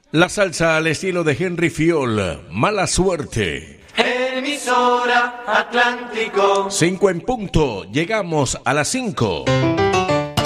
La salsa al estilo de Henry Fiol, Mala Suerte. Emisora Atlántico. 5 en punto, llegamos a las 5.